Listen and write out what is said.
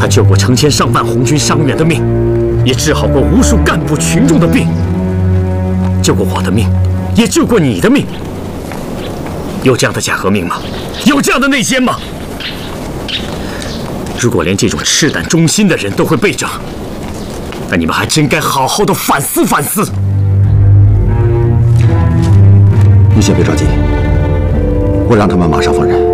他救过成千上万红军伤员的命，也治好过无数干部群众的病，救过我的命，也救过你的命。有这样的假革命吗？有这样的内奸吗？如果连这种赤胆忠心的人都会被整，那你们还真该好好的反思反思。 你先别着急，我让他们马上放人。